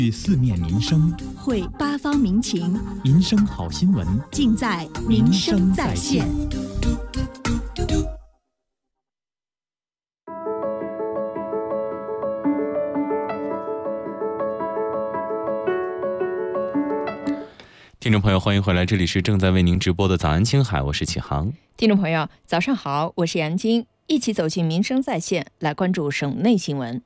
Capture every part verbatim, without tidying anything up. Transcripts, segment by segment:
与四面民生， 汇八方民情， 民生好新闻尽在民生在线。 听众朋友，欢迎回来，这里是正在为您直播的早安青海，我是启航。 听众朋友，早上好，我是杨晶，一起走进民生在线，来关注省内新闻。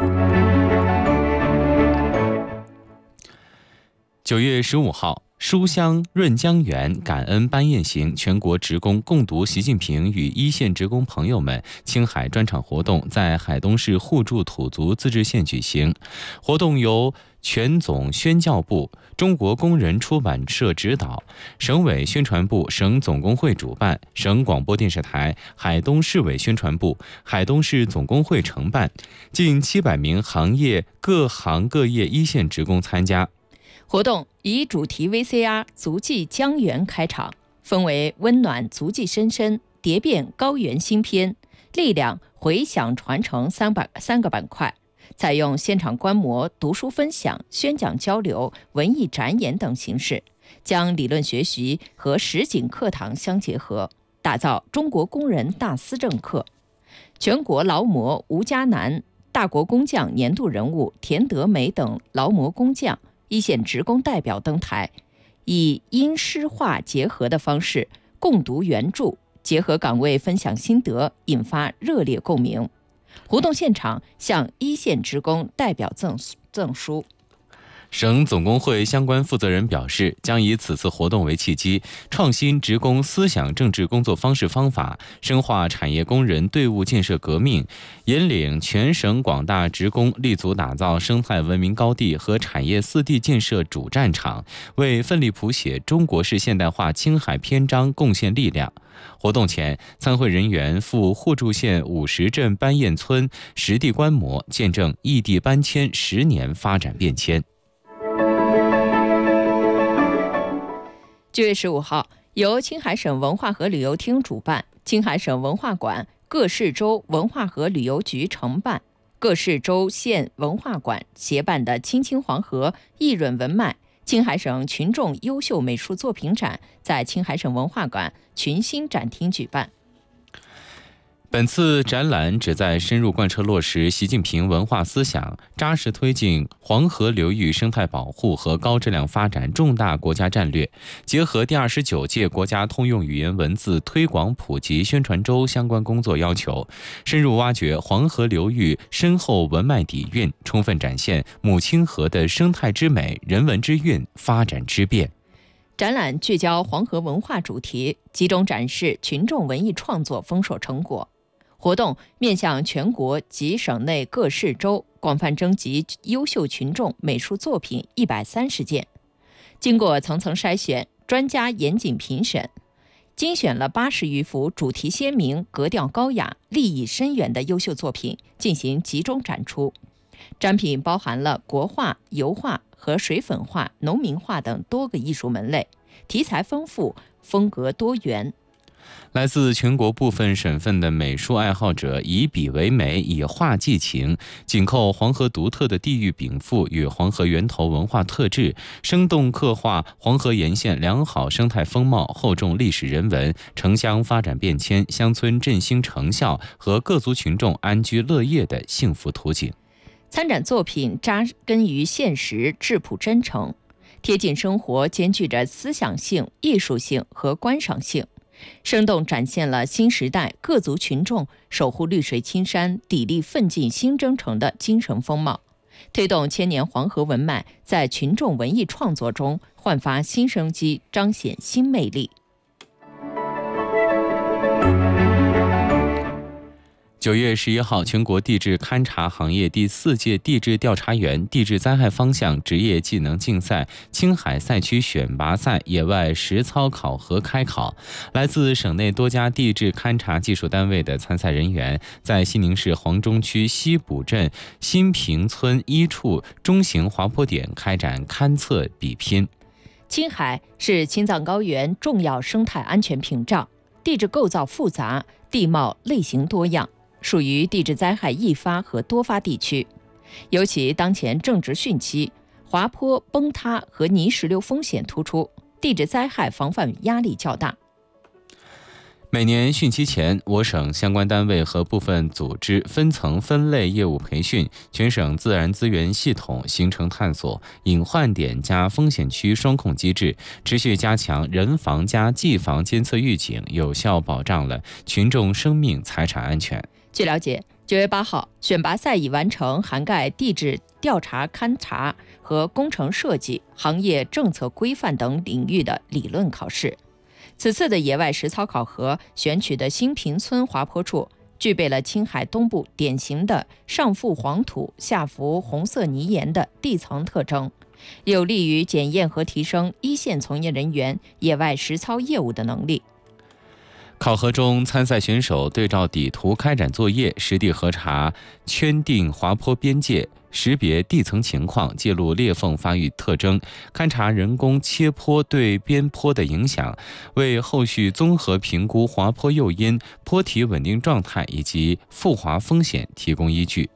九月十五号，书香润江园感恩班宴行全国职工共读习近平与一线职工朋友们青海专场活动在海东市互助土族自治县举行。活动由全总宣教部、中国工人出版社指导，省委宣传部、省总工会主办，省广播电视台、海东市委宣传部、海东市总工会承办，近七百名行业各行各业一线职工参加。 活动以主题 V C R 足迹江源开场，分为温暖足迹深深、蝶变高原新篇、力量回响传承三板三个板块，采用现场观摩、读书分享、宣讲交流、文艺展演等形式，将理论学习和实景课堂相结合，打造中国工人大思政课。全国劳模吴家南、大国工匠年度人物田德美等劳模工匠、一线职工代表登台，以音诗画结合的方式共读原著，结合岗位分享心得，引发热烈共鸣。活动现场向一线职工代表赠赠书。 省总工会相关负责人表示，将以此次活动为契机，创新职工思想政治工作方式方法，深化产业工人队伍建设革命，引领全省广大职工立足打造生态文明高地和产业四地建设主战场，为奋力谱写中国式现代化青海篇章贡献力量。活动前，参会人员赴互助县五十镇班宴村实地观摩，见证异地搬迁十年发展变迁。 九月十五号，由青海省文化和旅游厅主办，青海省文化馆、各市州文化和旅游局承办，各市州县文化馆协办的青青黄河益润文脉青海省群众优秀美术作品展在青海省文化馆群星展厅举办。 本次展览旨在深入贯彻落实习近平文化思想，扎实推进黄河流域生态保护和高质量发展重大国家战略，结合第二十九届国家通用语言文字推广普及宣传周相关工作要求，深入挖掘黄河流域深厚文脉底蕴，充分展现母亲河的生态之美、人文之韵、发展之变。 展览聚焦黄河文化主题，集中展示群众文艺创作丰硕成果。活动面向全国及省内各市州，广泛征集优秀群众美术作品一百三十件，经过层层筛选，专家严谨评审，精选了八十余幅主题鲜明、格调高雅、立意深远的优秀作品进行集中展出。展品包含了国画、油画和水粉画、农民画等多个艺术门类，题材丰富，风格多元。 来自全国部分省份的美术爱好者以笔为媒，以画寄情，紧扣黄河独特的地域禀赋与黄河源头文化特质，生动刻画黄河沿线良好生态风貌、厚重历史人文、城乡发展变迁、乡村振兴成效和各族群众安居乐业的幸福图景。 参展作品扎根于现实，质朴真诚，贴近生活，兼具着思想性、艺术性和观赏性，生动展现了新时代各族群众守护绿水青山、砥砺奋进新征程的精神风貌，推动千年黄河文脉在群众文艺创作中焕发新生机，彰显新魅力。 九月十一号，全国地质勘察行业第四届地质调查员地质灾害方向职业技能竞赛青海赛区选拔赛野外实操考核开考。来自省内多家地质勘察技术单位的参赛人员，在西宁市黄中区西卜镇新平村一处中型滑坡点开展勘测比拼。 青海是青藏高原重要生态安全屏障，地质构造复杂，地貌类型多样，属于地质灾害易发和多发地区。尤其当前正值汛期， 滑坡、崩塌和泥石流风险突出，地质灾害防范压力较大。 每年汛期前，我省相关单位和部分组织分层分类业务培训，全省自然资源系统形成探索，隐患点加风险区双控机制，持续加强人防加技防监测预警，有效保障了群众生命财产安全。 据了解，九月八号，选拔赛已完成涵盖地质调查勘察和工程设计、行业政策规范等领域的理论考试。此次的野外实操考核选取的新坪村滑坡处，具备了青海东部典型的上覆黄土、下浮红色泥岩的地层特征，有利于检验和提升一线从业人员野外实操业务的能力。 考核中，参赛选手对照底图开展作业，实地核查圈定滑坡边界，识别地层情况，记录裂缝发育特征，勘察人工切坡对边坡的影响，为后续综合评估滑坡诱因、坡体稳定状态以及复滑风险提供依据。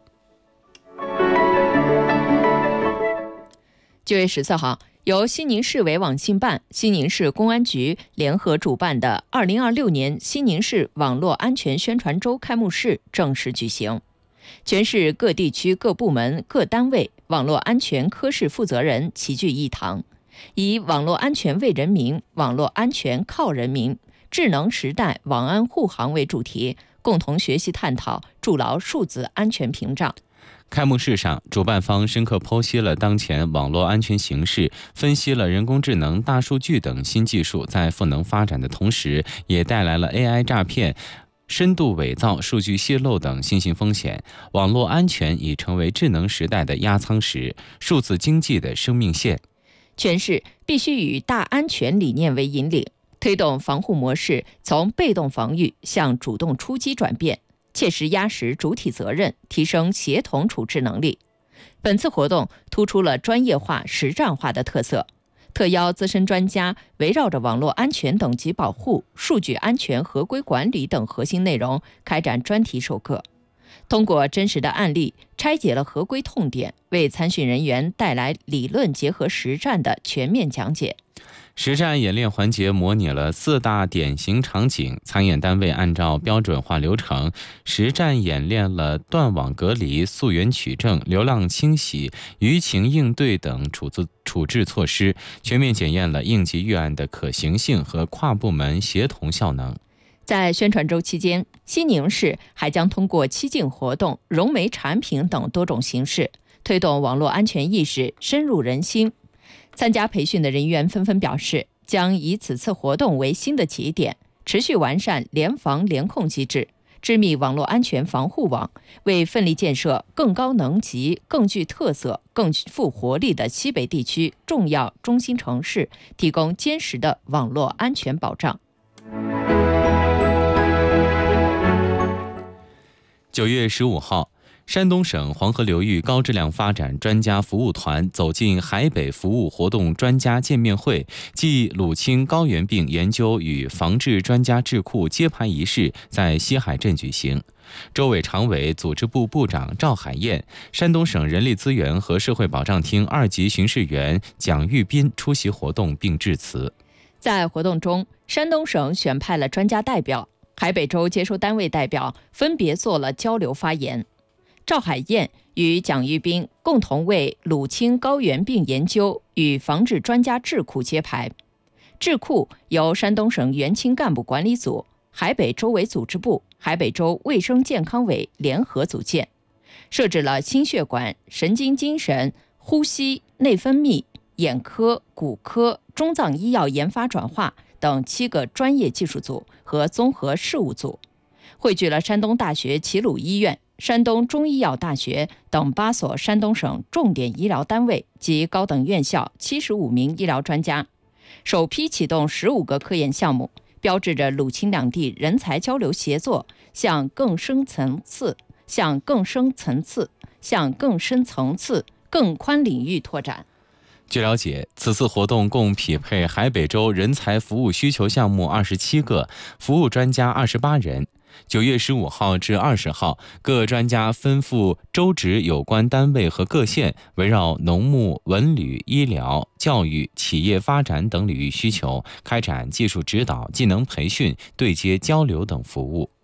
九月十四号，由西宁市委网信办、西宁市公安局联合主办的二零二六年西宁市网络安全宣传周开幕式正式举行。全市各地区各部门各单位网络安全科室负责人齐聚一堂，以网络安全为人民、网络安全靠人民、智能时代网安护航为主题，共同学习探讨，筑牢数字安全屏障。 开幕式上，主办方深刻剖析了当前网络安全形势，分析了人工智能、大数据等新技术在赋能发展的同时，也带来了 A I 诈骗、深度伪造、数据泄露等新兴风险。网络安全已成为智能时代的压舱石，数字经济的生命线。 全市必须以大安全理念为引领，推动防护模式从被动防御向主动出击转变，切实压实主体责任，提升协同处置能力。本次活动突出了专业化、实战化的特色，特邀资深专家围绕着网络安全等级保护、数据安全合规管理等核心内容开展专题授课，通过真实的案例拆解了合规痛点，为参训人员带来理论结合实战的全面讲解。 实战演练环节模拟了四大典型场景，参演单位按照标准化流程实战演练了断网隔离、溯源取证、流浪清洗、舆情应对等处置处置措施，全面检验了应急预案的可行性和跨部门协同效能。 在宣传周期间，西宁市还将通过七境活动、融媒产品等多种形式，推动网络安全意识深入人心。参加培训的人员纷纷表示，将以此次活动为新的起点，持续完善联防联控机制，织密网络安全防护网，为奋力建设更高能级、更具特色、更富活力的西北地区重要中心城市提供坚实的网络安全保障。 九月十五号，山东省黄河流域高质量发展专家服务团走进海北服务活动专家见面会暨鲁青高原病研究与防治专家智库揭牌仪式在西海镇举行。州委常委、组织部部长赵海燕、山东省人力资源和社会保障厅二级巡视员蒋玉斌出席活动并致辞。 在活动中，山东省选派了专家代表，海北州接收单位代表分别做了交流发言。赵海燕与蒋玉斌共同为鲁青高原病研究与防治专家智库揭牌。智库由山东省原青干部管理组、海北州委组织部、海北州卫生健康委联合组建，设置了心血管、神经精神、呼吸、内分泌、眼科、骨科、中脏医药研发转化等七个专业技术组和综合事务组，汇聚了山东大学齐鲁医院、山东中医药大学等八所山东省重点医疗单位及高等院校七十五名医疗专家，首批启动十五个科研项目，标志着鲁青两地人才交流协作向更深层次、向更深层次、向更深层次、更宽领域拓展。 据了解，此次活动共匹配海北州人才服务需求项目二十七个，服务专家二十八人。 九月十五号至二十号，各专家吩咐州直有关单位和各县，围绕农牧、文旅、医疗、教育、企业发展等领域需求，开展技术指导、技能培训、对接交流等服务。